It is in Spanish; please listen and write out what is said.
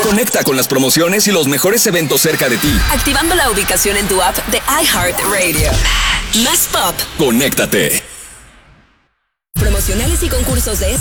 Conecta con las promociones y los mejores eventos cerca de ti. Activando la ubicación en tu app de iHeartRadio. Más pop. Conéctate. Promocionales y concursos de